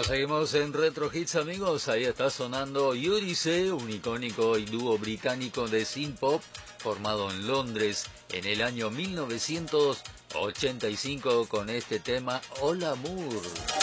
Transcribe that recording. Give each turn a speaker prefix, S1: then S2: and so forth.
S1: Bueno, seguimos en Retro Hits, amigos. Ahí está sonando Eurydice, un icónico y dúo británico de synth pop formado en Londres en el año 1985 con este tema All Amour.